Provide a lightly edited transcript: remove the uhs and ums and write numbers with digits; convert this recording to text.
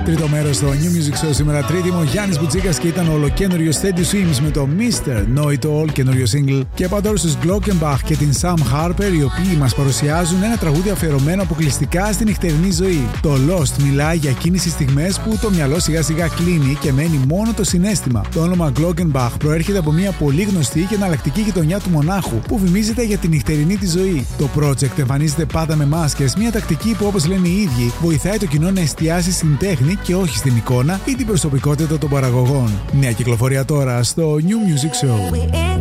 Τρίτο μέρος στο New Music Show σήμερα Τρίτη. Είμαι ο Γιάννης Μπουτσίκας και ήταν ο ολοκένουργιος Teddy Swims με το Mr. Know It All, καινούριο single. Και πάω τώρα στους Glockenbach και την Sam Harper, οι οποίοι μας παρουσιάζουν ένα τραγούδι αφιερωμένο αποκλειστικά στη νυχτερινή ζωή. Το Lost μιλάει για εκείνες τις στιγμές που το μυαλό σιγά σιγά κλείνει και μένει μόνο το συναίσθημα. Το όνομα Glockenbach προέρχεται από μια πολύ γνωστή και εναλλακτική γειτονιά του μονάχου που φημίζεται για τη νυχτερινή τη ζωή. Το project εμφανίζεται πάντα με μάσκες, μια τακτική που, όπως λένε οι ίδιοι, βοηθάει το κοινό να εστιάσει στην τέχνη και όχι στην εικόνα ή την προσωπικότητα των παραγωγών. Νέα κυκλοφορία τώρα στο New Music Show.